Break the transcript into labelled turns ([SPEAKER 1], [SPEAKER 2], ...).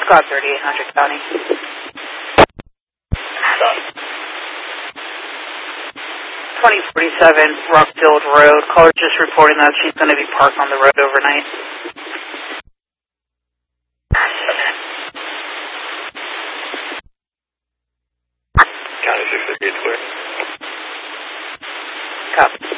[SPEAKER 1] Got 3800 County. 2047 Rockfield Road. Caller just reporting that she's going to be parked on the road overnight.
[SPEAKER 2] County 658 clear.
[SPEAKER 1] Copy.